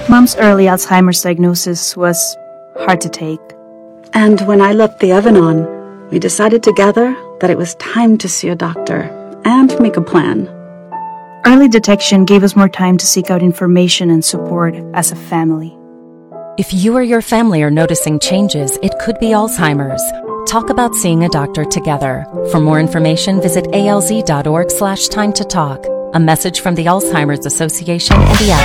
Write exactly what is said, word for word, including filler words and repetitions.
Mom's early Alzheimer's diagnosis was hard to take. And when I left the oven on, we decided together that it was time to see a doctor and make a plan. Early detection gave us more time to seek out information and support as a family. If you or your family are noticing changes, it could be Alzheimer's. Talk about seeing a doctor together. For more information, visit alz.org slash time to talk. A message from the Alzheimer's Association and the